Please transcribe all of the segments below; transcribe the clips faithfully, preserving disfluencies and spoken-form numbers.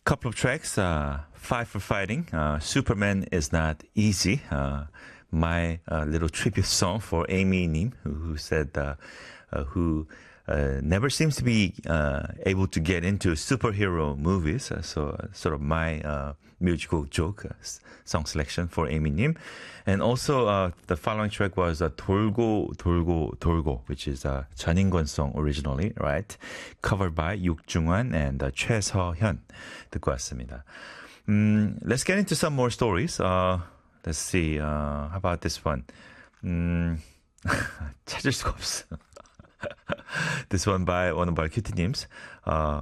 Couple of tracks, uh, Fight for Fighting, uh, Superman is Not Easy, uh, my uh, little tribute song for Amy Nim, who, who said, uh, uh, who uh, never seems to be uh, able to get into superhero movies. Uh, so uh, sort of my uh, musical joke, uh, song selection for Amy Nim. And also uh, the following track was uh, 돌고 돌고 돌고, which is a 전인권 song originally, right? Covered by 육중환 and uh, 최서현. 듣고 왔습니다. Um, let's get into some more stories. Uh, let's see. Uh, how about this one? Um, 찾을 수가 없어. This one by one of our 큐티님스. Uh,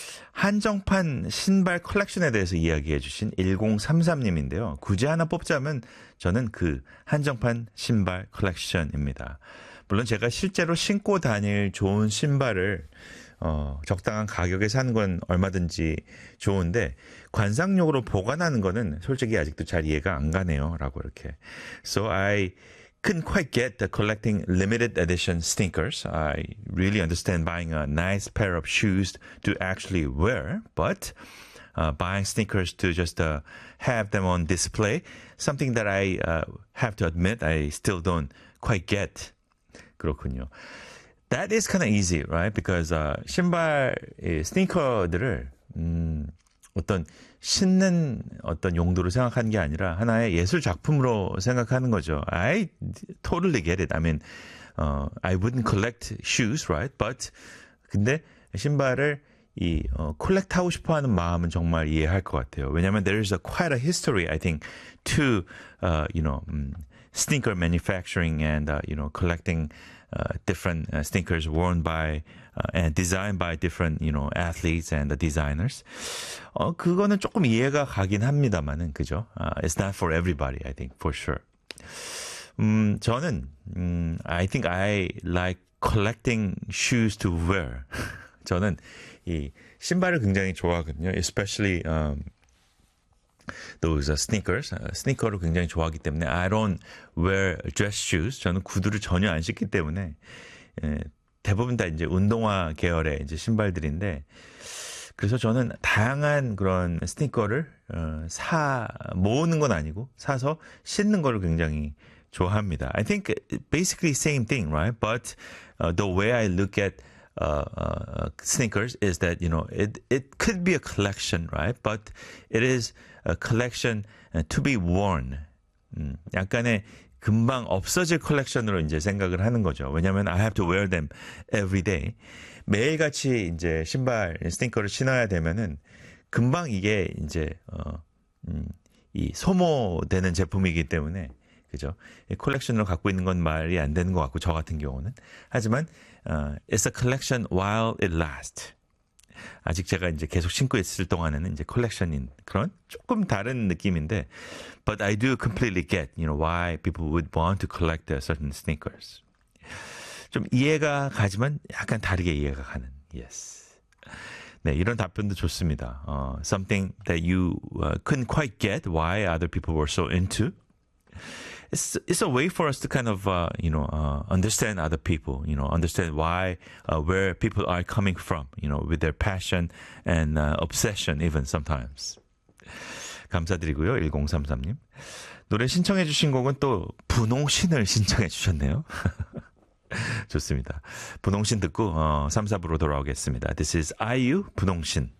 한정판 신발 컬렉션에 대해서 이야기해 주신 일공삼삼님인데요. 굳이 하나 뽑자면 저는 그 한정판 신발 컬렉션입니다. 물론 제가 실제로 신고 다닐 좋은 신발을 어, 적당한 가격에 사는 건 얼마든지 좋은데 관상용으로 보관하는 거는 솔직히 아직도 잘 이해가 안 가네요. 라고 이렇게. So I couldn't quite get the collecting limited edition sneakers. I really understand buying a nice pair of shoes to actually wear, but uh, buying sneakers to just uh, have them on display, something that I uh, have to admit I still don't quite get. 그렇군요. That is kind of easy, right? Because uh, 신발, 스니커들을 음, 어떤 신는 어떤 용도로 생각하는 게 아니라 하나의 예술 작품으로 생각하는 거죠. I totally get it. I mean, uh, I wouldn't collect shoes, right? But 근데 신발을 이 어, 콜렉트하고 싶어하는 마음은 정말 이해할 것 같아요. 왜냐하면 there is a quite a history, I think, to uh, you know um, sneaker manufacturing and uh, you know collecting. Uh, different uh, sneakers worn by uh, and designed by different, you know, athletes and the designers. 어, 그거는 조금 이해가 가긴 합니다만은, 그죠? Uh, it's not for everybody, I think, for sure. 음, 저는, 음, I think I like collecting shoes to wear. 저는 이 신발을 굉장히 좋아하거든요. Especially, um, those uh, sneakers, uh, 스니커를 굉장히 좋아하기 때문에 I don't wear dress shoes. 저는 구두를 전혀 안 신기 때문에 예, 대부분 다 이제 운동화 계열의 이제 신발들인데 그래서 저는 다양한 그런 스니커를 어, 사 모으는 건 아니고 사서 신는 거를 굉장히 좋아합니다. I think basically same thing, right? But uh, the way I look at Uh, uh, sneakers is that, you know, it, it could be a collection, right? But it is a collection uh, to be worn. 음, 약간의 금방 없어질 컬렉션으로 이제 생각을 하는 거죠. 왜냐하면 I have to wear them every day. 매일같이 이제 신발, 스니커를 신어야 되면은 금방 이게 이제, 어, 음, 이 소모되는 제품이기 때문에 그죠? 컬렉션으로 갖고 있는 건 말이 안 되는 것 같고 저 같은 경우는 하지만 uh, it's a collection while it lasts. 아직 제가 이제 계속 신고 있을 동안에는 이제 컬렉션인 그런 조금 다른 느낌인데, but I do completely get, you know, why people would want to collect certain sneakers. 좀 이해가 가지만 약간 다르게 이해가 가는. Yes. 네, 이런 답변도 좋습니다. Uh, something that you uh, couldn't quite get why other people were so into. It's it's a way for us to kind of uh, you know uh, understand other people, you know, understand why uh, where people are coming from, you know, with their passion and uh, obsession even sometimes. 감사드리고요. 일공삼삼님. 노래 신청해 주신 곡은 또 분홍신을 신청해 주셨네요. 좋습니다. 분홍신 듣고 어, 삼, 사부로 돌아오겠습니다. This is 아이유 분홍신.